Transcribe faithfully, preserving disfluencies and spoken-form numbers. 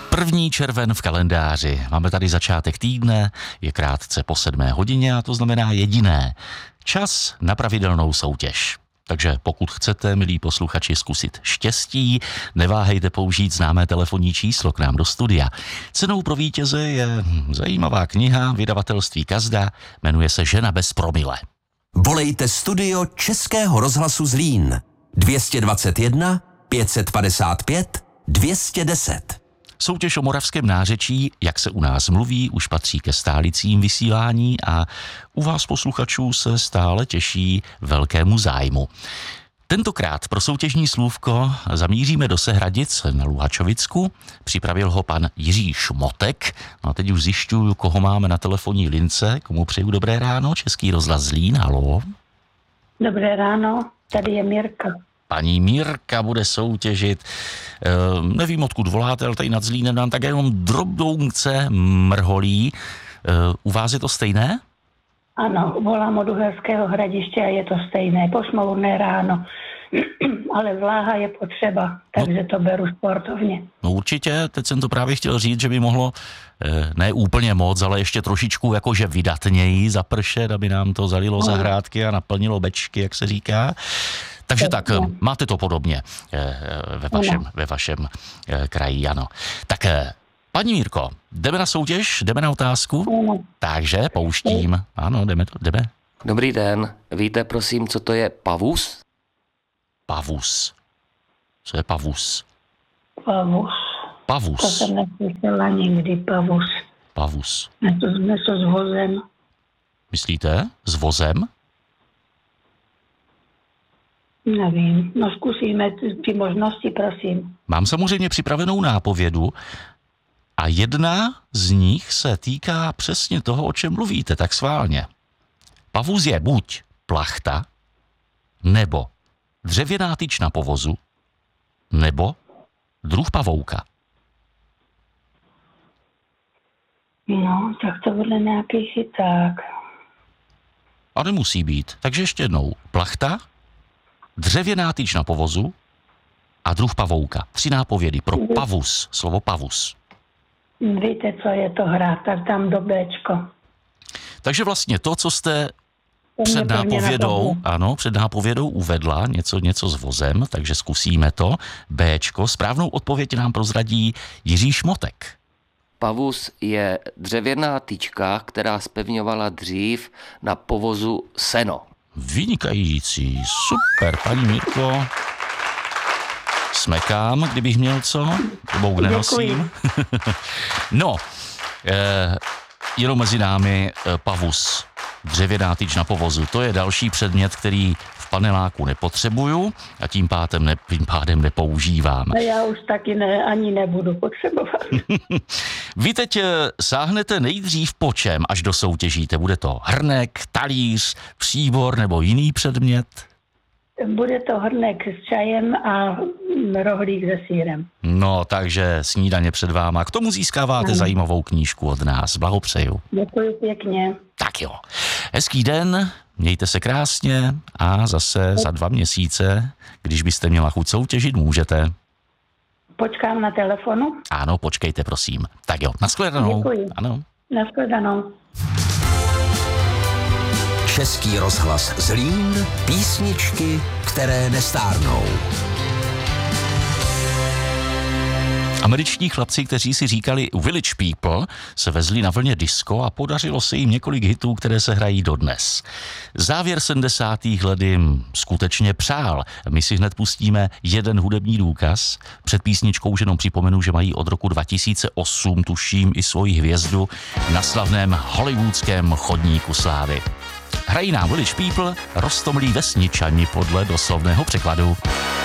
První červen v kalendáři. Máme tady začátek týdne, je krátce po sedmé hodině a to znamená jediné. Čas na pravidelnou soutěž. Takže pokud chcete, milí posluchači, zkusit štěstí, neváhejte použít známé telefonní číslo k nám do studia. Cenou pro vítěze je zajímavá kniha vydavatelství Kazda, jmenuje se Žena bez promile. Volejte studio Českého rozhlasu Zlín dvě stě dvacet jedna pět set padesát pět dvě stě deset. Soutěž o moravském nářečí, jak se u nás mluví, už patří ke stálicím vysílání a u vás posluchačů se stále těší velkému zájmu. Tentokrát pro soutěžní slůvko zamíříme do Sehradic na Luhačovicku. Připravil ho pan Jiří Šmotek. No a teď už zjišťuju, koho máme na telefonní lince. Komu přeju dobré ráno. Český rozhlas Zlín, haló. Dobré ráno, tady je Mirka. Paní Mirka bude soutěžit, e, nevím odkud voláte, ale tady nad Zlínem nám tak jenom drobnounce mrholí. E, u vás je to stejné? Ano, volám od Uherského Hradiště a je to stejné, pošmourné ráno, ale vláha je potřeba, takže no, to beru sportovně. No určitě, teď jsem to právě chtěl říct, že by mohlo e, ne úplně moc, ale ještě trošičku jakože vydatněji zapršet, aby nám to zalilo no. zahrádky a naplnilo bečky, jak se říká. Takže tak, máte to podobně ve vašem, ve vašem kraji, ano. Tak, paní Mírko, jdeme na soutěž, jdeme na otázku? Takže pouštím. Ano, jdeme, jdeme. Dobrý den, víte prosím, co to je pavus? Pavus. Co je pavus? Pavus. Pavus. To jsem neslyšela nikdy, pavus. Pavus. Něco, něco s vozem. Myslíte? S vozem? Nevím, no zkusíme ty možnosti, prosím. Mám samozřejmě připravenou nápovědu a jedna z nich se týká přesně toho, o čem mluvíte, tak schválně. Pavus je buď plachta, nebo dřevěná tyč na povozu, nebo druh pavouka. No, tak to bude nějaký chyták. A nemusí být. Takže ještě jednou. Plachta, dřevěná tyč na povozu a druh pavouka. Tři nápovědy pro pavus, slovo pavus. Víte, co je to hra, tak tam do Bčko. Takže vlastně to, co jste před nápovědou, ano, před nápovědou uvedla, něco, něco s vozem, takže zkusíme to. Bčko, správnou odpověď nám prozradí Jiří Šmotek. Pavus je dřevěná tyčka, která zpevňovala dřív na povozu seno. Vynikající, super, paní Mirko. Smekám, kdybych měl co, klobouk nenosím. No, eh, jenom mezi námi eh, pavus, dřevěná tyč na povozu, to je další předmět, který v paneláku nepotřebuju a tím pádem, ne, tím pádem nepoužívám. No já už taky ne, ani nebudu potřebovat. Vy teď sáhnete nejdřív po čem, až dosoutěžíte? Bude to hrnek, talíř, příbor nebo jiný předmět? Bude to hrnek s čajem a rohlík se sýrem. No, takže snídaně před váma. K tomu získáváte no. zajímavou knížku od nás. Blahopřeju. Děkuji pěkně. Tak jo. Hezký den, mějte se krásně a zase za dva měsíce, když byste měla chuť soutěžit, můžete. Počkám na telefonu? Ano, počkejte, prosím. Tak jo, nashledanou. Děkuji. Ano. Nashledanou. Český rozhlas Zlín, písničky, které nestárnou. Američtí chlapci, kteří si říkali Village People, se vezli na vlně disco a podařilo se jim několik hitů, které se hrají dodnes. Závěr sedmdesátých let jim skutečně přál. My si hned pustíme jeden hudební důkaz. Před písničkou už jenom připomenu, že mají od roku dva tisíce osm, tuším, i svoji hvězdu na slavném hollywoodském chodníku slávy. Hrají nám Village People, roztomlí vesničani podle doslovného překladu.